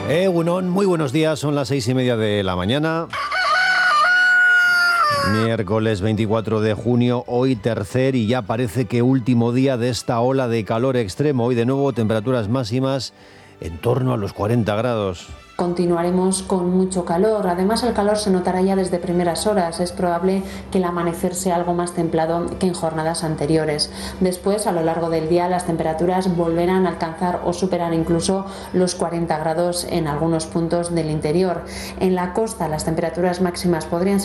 Egunon, muy buenos días, son las 6:30 de la mañana. Miércoles 24 de junio, hoy tercer y ya parece que último día de esta ola de calor extremo. Hoy de nuevo temperaturas máximas en torno a los 40 grados. Continuaremos con mucho calor, además el calor se notará ya desde primeras horas, es probable que el amanecer sea algo más templado que en jornadas anteriores. Después, a lo largo del día, las temperaturas volverán a alcanzar o superar incluso los 40 grados en algunos puntos del interior. En la costa, las temperaturas máximas podrían ser